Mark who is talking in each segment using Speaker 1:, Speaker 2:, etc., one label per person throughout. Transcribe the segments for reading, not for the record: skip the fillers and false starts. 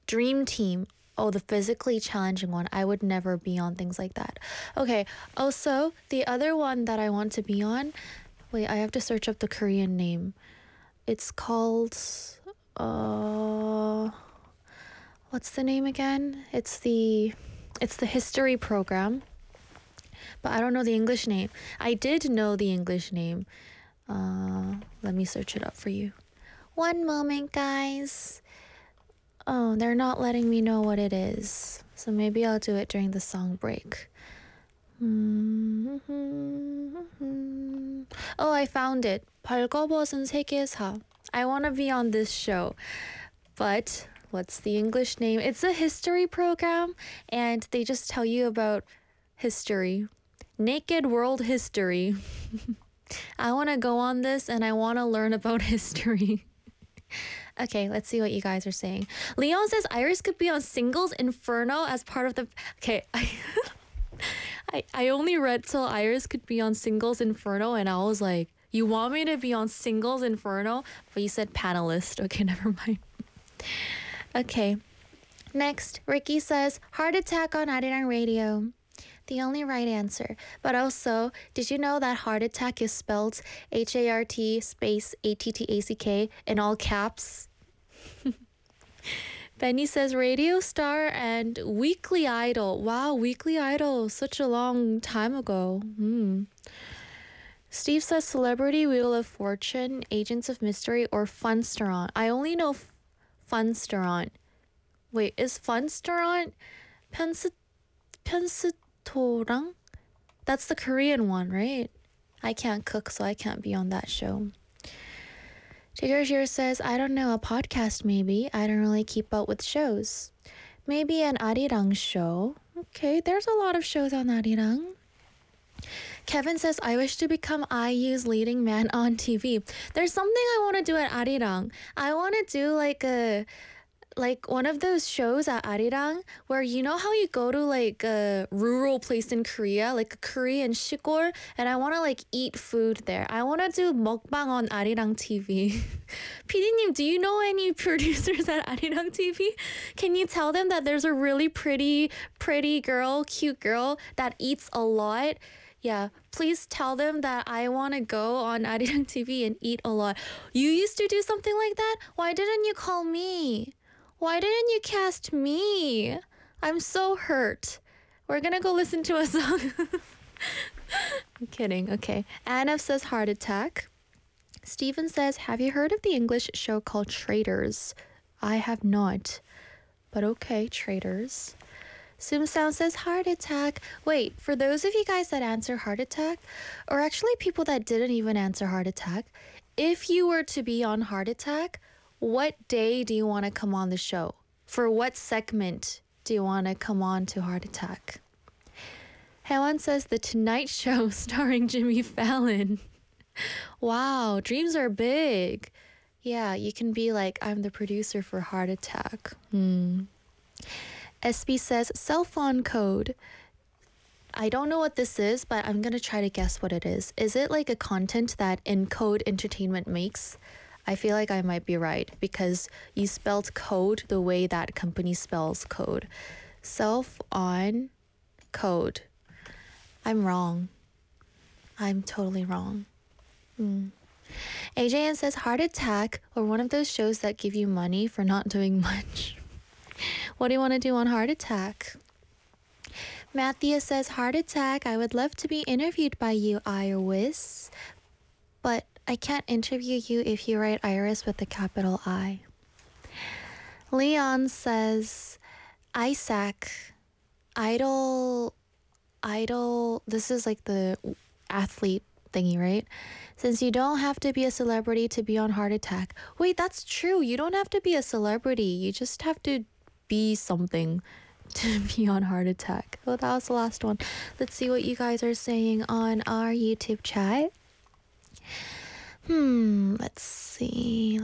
Speaker 1: Dream Team. Oh, the physically challenging one. I would never be on things like that. Okay, also, the other one that I want to be on, wait, I have to search up the Korean name. It's called, what's the name again? It's the history program, but I don't know the English name. I did know the English name. Let me search it up for you. One moment, guys. Oh, they're not letting me know what it is. So maybe I'll do it during the song break. Oh, I found it. 벌거벗은 세계사. I want to be on this show. But what's the English name? It's a history program, and they just tell you about history. Naked World History. I want to go on this, and I want to learn about history. Okay, let's see what you guys are saying. Leon says Iris could be on Singles Inferno as part of the... Okay, I only read till Iris could be on Singles Inferno, and I was like, you want me to be on Singles Inferno? But you said panelist. Okay, never mind. Okay, next, Ricky says Heart Attack on Arirang Radio. The only right answer. But also, did you know that heart attack is spelled HART space ATTACK in all caps? Benny says Radio Star and Weekly Idol. Wow, Weekly Idol, such a long time ago. Steve says Celebrity Wheel of Fortune, Agents of Mystery, or Funsterant. I only know Funsterant. Wait, is Funsterant Pensitorang? That's the Korean one, right? I can't cook, so I can't be on that show. Jigger says, I don't know, a podcast maybe. I don't really keep up with shows. Maybe an Arirang show. Okay, there's a lot of shows on Arirang. Kevin says, I wish to become IU's leading man on TV. There's something I want to do at Arirang. I want to do like one of those shows at Arirang where you know how you go to like a rural place in Korea, like a Korean shikor, and I want to like eat food there. I want to do mukbang on Arirang TV. PD님, do you know any producers at Arirang TV? Can you tell them that there's a really pretty girl, cute girl that eats a lot? Yeah, please tell them that I want to go on Arirang TV and eat a lot. You used to do something like that? Why didn't you call me? Why didn't you cast me? I'm so hurt. We're gonna go listen to a song. I'm kidding. Okay. Anna says heart attack. Steven says, have you heard of the English show called Traitors? I have not. But okay, Traitors. Soom Sound says heart attack. Wait, for those of you guys that answer heart attack, or actually people that didn't even answer heart attack, if you were to be on heart attack, what day do you want to come on the show? For what segment do you want to come on to Heart Attack? Helen says The Tonight Show starring Jimmy Fallon. Wow, dreams are big. Yeah, you can be like, I'm the producer for Heart Attack. SB says cell phone code. I don't know what this is, but I'm going to try to guess what it is. Is it like a content that Encode Entertainment makes? I feel like I might be right because you spelled code the way that company spells code. Self on code. I'm wrong. I'm totally wrong. AJN says heart attack or one of those shows that give you money for not doing much. What do you want to do on heart attack? Matthew says heart attack. I would love to be interviewed by you, Iris. But I can't interview you if you write Iris with a capital I. Leon says, Isaac, idol, this is like the athlete thingy, right? Since you don't have to be a celebrity to be on Heart Attack. Wait, that's true. You don't have to be a celebrity. You just have to be something to be on Heart Attack. Well, that was the last one. Let's see what you guys are saying on our YouTube chat. Let's see.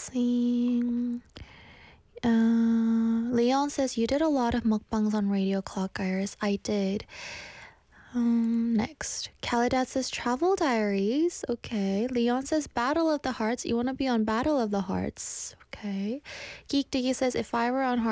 Speaker 1: Leon says, you did a lot of mukbangs on Radio Clock, Iris. I did. Next. Khalidad says, Travel Diaries. Okay. Leon says, Battle of the Hearts. You want to be on Battle of the Hearts. Okay. Geek Diggy says, if I were on